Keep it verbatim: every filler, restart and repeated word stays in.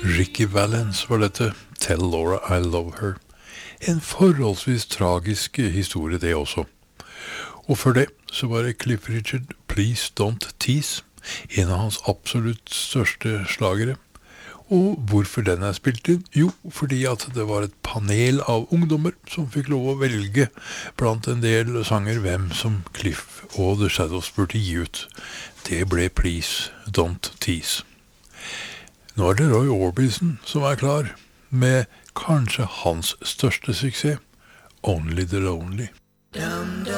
Ricky Valens var dette, Tell Laura I Love Her. En forholdsvis tragisk historie det også. Og før det så var det Cliff Richard, Please Don't Tease, en av hans absolutt største slagere. Og hvorfor den er spilt inn? Jo, fordi at det var et panel av ungdommer som fikk lov å velge blant en del sanger hvem som Cliff og The Shadows burde gi ut. Det ble Please Don't Tease. Nå er det Roy Orbison som er klar med kanskje hans største suksess, Only the Lonely. Down